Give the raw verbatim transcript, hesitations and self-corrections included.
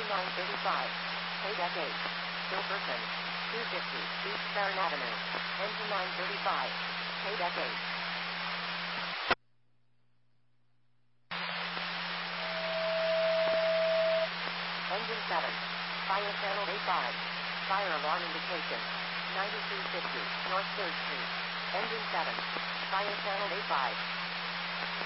Engine nine thirty-five. Paydeck eight. Silverton. two fifty. East Sharon Avenue. Engine nine thirty-five. Paydeck eight. Engine seven. Fire channel A five. Fire alarm indication. ninety-three fifty. North third Street. Engine seven. Fire channel A five.